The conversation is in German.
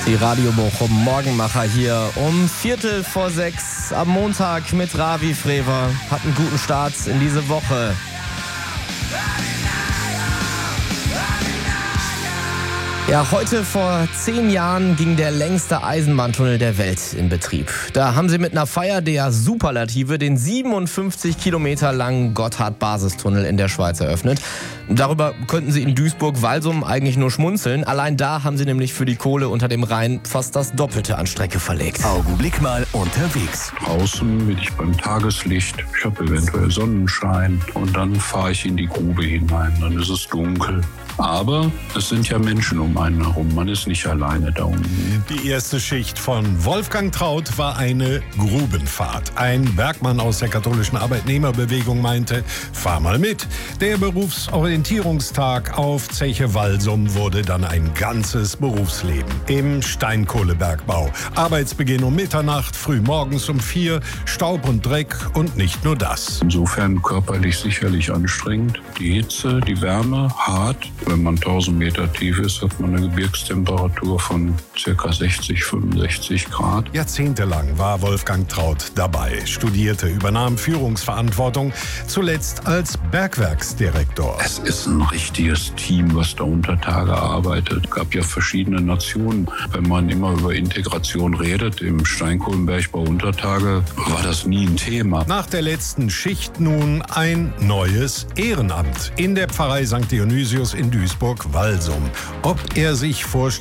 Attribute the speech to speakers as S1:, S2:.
S1: Die Radio Bochum Morgenmacher hier um 5:45 am Montag mit Ravi Frewer. Hat einen guten Start in diese Woche. Ja, heute vor 10 Jahren ging der längste Eisenbahntunnel der Welt in Betrieb. Da haben sie mit einer Feier der Superlative den 57 Kilometer langen Gotthard-Basistunnel in der Schweiz eröffnet. Darüber könnten sie in Duisburg-Walsum eigentlich nur schmunzeln. Allein da haben sie nämlich für die Kohle unter dem Rhein fast das Doppelte an Strecke verlegt.
S2: Augenblick mal unterwegs.
S3: Draußen bin ich beim Tageslicht, ich habe eventuell Sonnenschein und dann fahre ich in die Grube hinein, dann ist es dunkel. Aber es sind ja Menschen um einen herum, man ist nicht alleine da unten.
S4: Die erste Schicht von Wolfgang Traut war eine Grubenfahrt. Ein Bergmann aus der katholischen Arbeitnehmerbewegung meinte, fahr mal mit. Der Berufsorientierungstag auf Zeche Walsum wurde dann ein ganzes Berufsleben im Steinkohlebergbau. Arbeitsbeginn um Mitternacht, früh morgens um 4, Staub und Dreck und nicht nur das.
S3: Insofern körperlich sicherlich anstrengend. Die Hitze, die Wärme, hart. Wenn man 1000 Meter tief ist, hat man eine Gebirgstemperatur von ca. 60, 65 Grad.
S4: Jahrzehntelang war Wolfgang Traut dabei, studierte, übernahm Führungsverantwortung, zuletzt als Bergwerksdirektor.
S3: Es ist ein richtiges Team, was da unter Tage arbeitet. Es gab ja verschiedene Nationen. Wenn man immer über Integration redet, im Steinkohlenbergbau Untertage, war das nie ein Thema.
S4: Nach der letzten Schicht nun ein neues Ehrenamt in der Pfarrei St. Dionysius in Duisburg-Walsum. Ob er sich vorstellt,